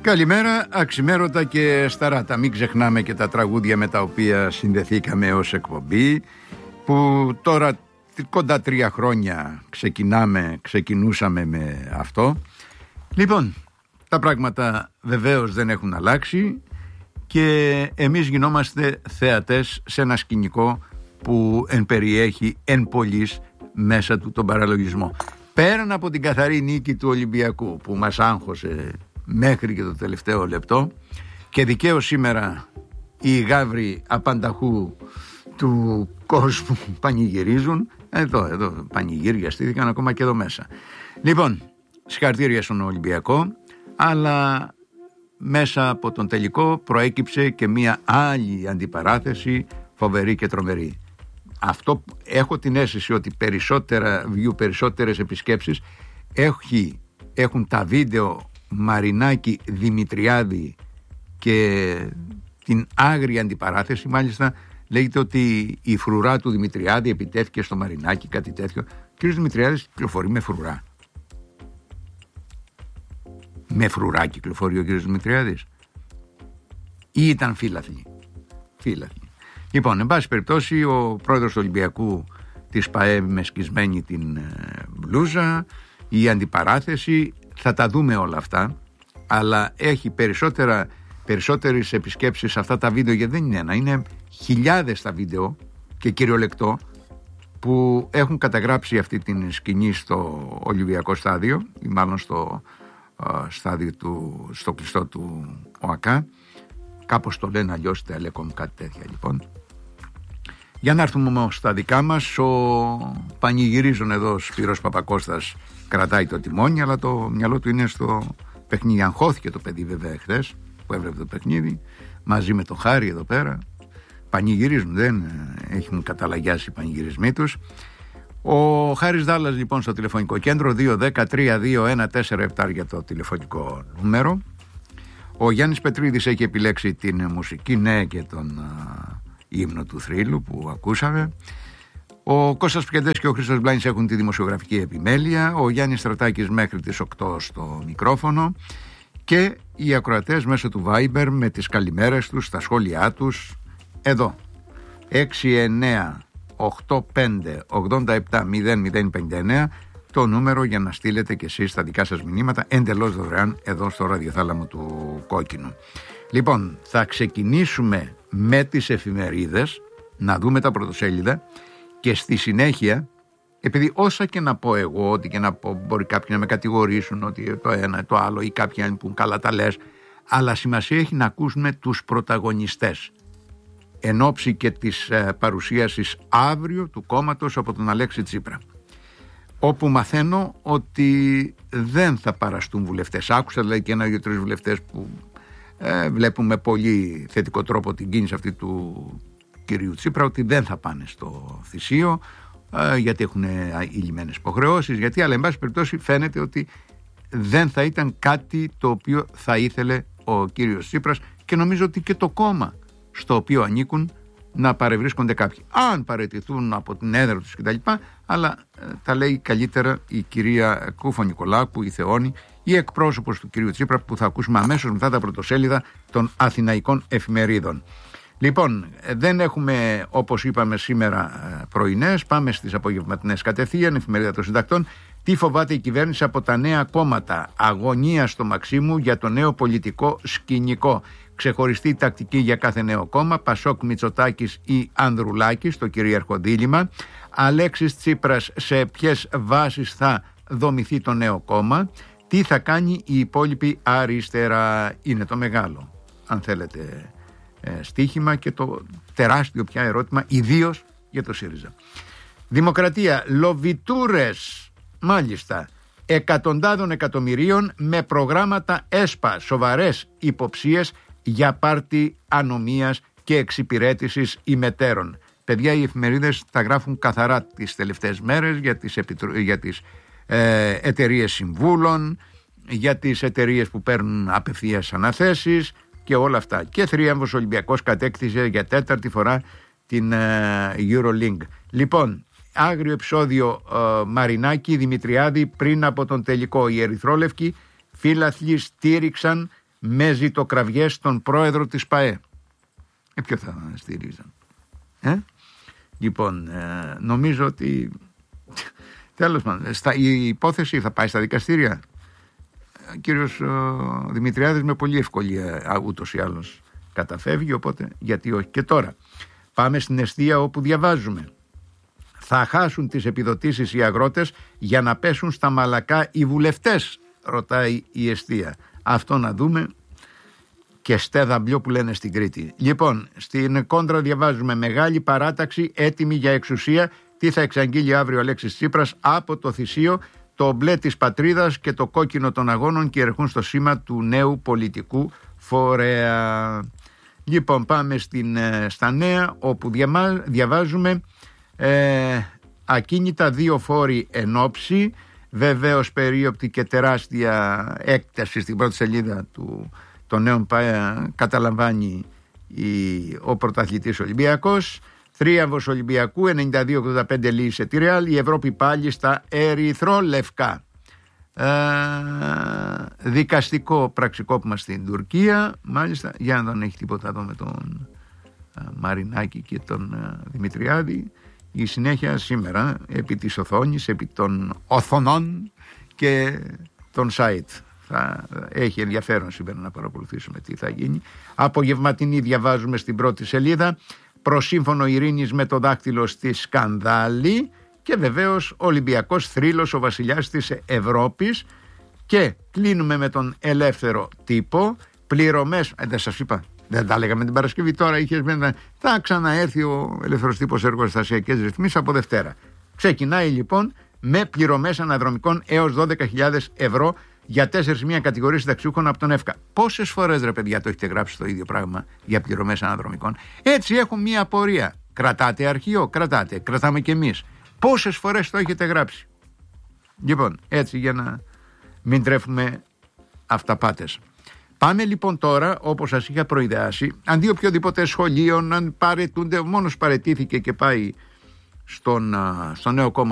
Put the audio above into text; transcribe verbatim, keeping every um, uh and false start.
Καλημέρα, αξιμέρωτα και σταράτα. Μην ξεχνάμε και τα τραγούδια με τα οποία συνδεθήκαμε ως εκπομπή, που τώρα κοντά τρία χρόνια ξεκινάμε, ξεκινούσαμε με αυτό. Λοιπόν, τα πράγματα βεβαίως δεν έχουν αλλάξει και εμείς γινόμαστε θεατές σε ένα σκηνικό που εν περιέχει εν πολλής μέσα του τον παραλογισμό. Πέραν από την καθαρή νίκη του Ολυμπιακού που μας άγχωσε μέχρι και το τελευταίο λεπτό, και δικαίως σήμερα οι γάβροι απανταχού του κόσμου πανηγυρίζουν. Εδώ, εδώ πανηγύρια στήθηκαν ακόμα και εδώ μέσα. Λοιπόν, συγχαρητήρια στον Ολυμπιακό, αλλά μέσα από τον τελικό προέκυψε και μία άλλη αντιπαράθεση φοβερή και τρομερή. Αυτό έχω την αίσθηση ότι περισσότερα view, περισσότερες επισκέψεις έχει, έχουν τα βίντεο Μαρινάκη Δημητριάδη και την άγρια αντιπαράθεση. Μάλιστα λέγεται ότι η φρουρά του Δημητριάδη επιτέθηκε στο Μαρινάκη, κάτι τέτοιο. Ο κ. Δημητριάδης κυκλοφορεί με φρουρά. Με φρουρά κυκλοφορεί ο κ. Δημητριάδης ή ήταν φύλαθλοι? Φύλαθλοι. Λοιπόν, εν πάση περιπτώσει, ο πρόεδρος του Ολυμπιακού της ΠΑΕ με σκισμένη την μπλούζα, η αντιπαράθεση, θα τα δούμε όλα αυτά, αλλά έχει περισσότερα, περισσότερες επισκέψεις σε αυτά τα βίντεο, γιατί δεν είναι ένα, είναι χιλιάδες τα βίντεο και κυριολεκτό που έχουν καταγράψει αυτή την σκηνή στο Ολυμπιακό στάδιο ή μάλλον στο uh, στάδιο του, στο κλειστό του ΟΑΚΑ, κάπως το λένε αλλιώς Telecom, κάτι τέτοια. Λοιπόν, για να έρθουμε όμως στα δικά μας, ο πανηγυρίζων εδώ Σπύρος Παπακώστας κρατάει το τιμόνι, αλλά το μυαλό του είναι στο παιχνίδι. Αγχώθηκε το παιδί βέβαια χθες που έβλεπε το παιχνίδι μαζί με το Χάρη εδώ πέρα. Πανηγυρίζουν, δεν έχουν καταλαγιάσει οι πανηγυρισμοί τους. Ο Χάρης Δάλλας λοιπόν στο τηλεφωνικό κέντρο δύο ένα μηδέν τρία δύο ένα τέσσερα επτά για το τηλεφωνικό νούμερο. Ο Γιάννης Πετρίδης έχει επιλέξει την μουσική, ναι, και τον α, ύμνο του θρύλου που ακούσαμε. Ο Κώστας Πικεντές και ο Χρήστος Μπλάνης έχουν τη δημοσιογραφική επιμέλεια. Ο Γιάννης Στρατάκης μέχρι τις οκτώ στο μικρόφωνο. Και οι ακροατές μέσω του Viber με τις καλημέρες τους, τα σχόλιά τους. Εδώ έξι εννέα οκτώ πέντε ογδόντα επτά μηδέν μηδέν πενήντα εννέα το νούμερο για να στείλετε και εσείς τα δικά σας μηνύματα εντελώς δωρεάν εδώ στο ραδιοθάλαμο του Κόκκινου. Λοιπόν, θα ξεκινήσουμε με τις εφημερίδες, να δούμε τα πρωτοσέλιδα και στη συνέχεια, επειδή όσα και να πω εγώ, ό,τι και να πω, μπορεί κάποιοι να με κατηγορήσουν ότι το ένα, το άλλο ή κάποιοι να πούν καλά τα λες, αλλά σημασία έχει να ακούσουμε τους πρωταγωνιστές εν ώψη και της ε, παρουσίασης αύριο του κόμματος από τον Αλέξη Τσίπρα, όπου μαθαίνω ότι δεν θα παραστούν βουλευτές. Άκουσα δηλαδή και ένα, δύο, τρεις βουλευτές που ε, βλέπουν με πολύ θετικό τρόπο την κίνηση αυτή του κυρίου Τσίπρα, ότι δεν θα πάνε στο θυσίο ε, γιατί έχουν ηλυμένες υποχρεώσεις, γιατί, αλλά εν πάση περιπτώσει φαίνεται ότι δεν θα ήταν κάτι το οποίο θα ήθελε ο κύριος Τσίπρας, και νομίζω ότι και το κόμμα στο οποίο ανήκουν να παρευρίσκονται κάποιοι, αν παραιτηθούν από την έδρα τους κτλ. Αλλά ε, τα λέει καλύτερα η κυρία Κούφο Νικολάκου, η Θεόνη, η εκπρόσωπος του κυρίου Τσίπρα, που θα ακούσουμε αμέσως μετά τα πρωτοσέλιδα των αθηναϊκών εφημερίδων. Λοιπόν, δεν έχουμε, όπως είπαμε σήμερα, πρωινές. Πάμε στις απογευματινές κατευθείαν. Εφημερίδα των Συντακτών. Τι φοβάται η κυβέρνηση από τα νέα κόμματα? Αγωνία στο Μαξίμου για το νέο πολιτικό σκηνικό. Ξεχωριστή τακτική για κάθε νέο κόμμα. Πασόκ, Μητσοτάκης ή Ανδρουλάκης, το κυρίαρχο δίλημμα. Αλέξης Τσίπρας, σε ποιες βάσεις θα δομηθεί το νέο κόμμα? Τι θα κάνει η υπόλοιπη αριστερά? Είναι το μεγάλο, αν θέλετε, στοίχημα και το τεράστιο πια ερώτημα, ιδίως για το ΣΥΡΙΖΑ. Δημοκρατία, λοβιτούρες, μάλιστα, εκατοντάδων εκατομμυρίων με προγράμματα ΕΣΠΑ, σοβαρές υποψίες για πάρτι ανομίας και εξυπηρέτησης ημετέρων. Παιδιά, οι εφημερίδες τα γράφουν καθαρά τις τελευταίες μέρες για τις, επιτρο... για τις ε, εταιρείες συμβούλων, για τις εταιρείες που παίρνουν απευθείας αναθέσεις και όλα αυτά. Και θρίαμβος Ολυμπιακός κατέκτησε για τέταρτη φορά την ε, Eurolink. Λοιπόν, άγριο επεισόδιο ε, Μαρινάκη Δημητριάδη πριν από τον τελικό. Οι ερυθρόλευκοι φύλαθλοι στήριξαν με ζητοκραυγές στον πρόεδρο της ΠΑΕ. Ε, ποιο θα στηρίζαν? Ε? Λοιπόν, ε, νομίζω ότι τέλος πάντων, η υπόθεση θα πάει στα δικαστήρια. Ο κύριος ο Δημητριάδης με πολλή ευκολία ούτως ή άλλως καταφεύγει, οπότε γιατί όχι. Και τώρα πάμε στην εστία, όπου διαβάζουμε: θα χάσουν τις επιδοτήσεις οι αγρότες για να πέσουν στα μαλακά οι βουλευτές, ρωτάει η εστία. Αυτό να δούμε. Και στέδαμπλιο που λένε στην Κρήτη. Λοιπόν, στην Κόντρα διαβάζουμε: μεγάλη παράταξη έτοιμη για εξουσία. Τι θα εξαγγείλει αύριο ο Αλέξης Τσίπρας από το θυσίο, το μπλε της πατρίδας και το κόκκινο των αγώνων κυριαρχούν στο σήμα του νέου πολιτικού φορέα. Λοιπόν, πάμε στην, στα νέα, όπου διαβάζουμε ε, ακίνητα δύο φόροι ενόψει. Βεβαίως περίοπτη και τεράστια έκταση στην πρώτη σελίδα του των νέων καταλαμβάνει η, ο πρωταθλητής Ολυμπιακός. Θρίαμβος Ολυμπιακού, ενενήντα δύο ογδόντα πέντε λύησε τη Ρεάλ. Η Ευρώπη πάλι στα ερυθρόλευκα. Ε, δικαστικό πραξικόπημα στην Τουρκία. Μάλιστα, για να δεν έχει τίποτα εδώ με τον ε, Μαρινάκη και τον ε, Δημητριάδη. Η συνέχεια σήμερα επί της οθόνης, επί των οθονών και των site. Θα έχει ενδιαφέρον σήμερα να παρακολουθήσουμε τι θα γίνει. Απογευματινή διαβάζουμε στην πρώτη σελίδα: προσύμφωνο ειρήνης με το δάκτυλο στη σκανδάλη. Και βεβαίως Ολυμπιακός θρύλος, ο βασιλιάς της Ευρώπης. Και κλείνουμε με τον ελεύθερο τύπο. Πληρωμές, ε, δεν σας είπα, δεν τα λέγαμε την Παρασκευή, τώρα είχες μέσα. Θα ξαναέρθει ο ελεύθερος τύπος εργοστασιακές ρυθμίσεις από Δευτέρα. Ξεκινάει λοιπόν με πληρωμές αναδρομικών έως δώδεκα χιλιάδες ευρώ για τέσσερις μία κατηγορίες συνταξιούχων από τον ΕΦΚΑ. Πόσες φορές, ρε παιδιά, το έχετε γράψει το ίδιο πράγμα για πληρωμές αναδρομικών? Έτσι έχω μία απορία. Κρατάτε αρχείο, κρατάτε, κρατάμε κι εμείς. Πόσες φορές το έχετε γράψει? Λοιπόν, έτσι για να μην τρέφουμε αυταπάτες. Πάμε λοιπόν τώρα, όπως σας είχα προειδεάσει, αντί οποιοδήποτε σχολείο να παρετούνται, μόνος παρετήθηκε και πάει στον, στο νέο κόμμα